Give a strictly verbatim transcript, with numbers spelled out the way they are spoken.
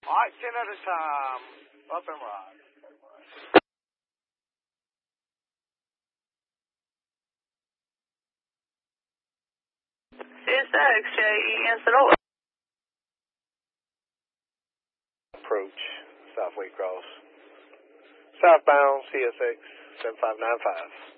All right, ten at a time. Up and right. C S X, J E N Sonora. Approach, Southway Cross. Southbound, C S X, seven five nine five.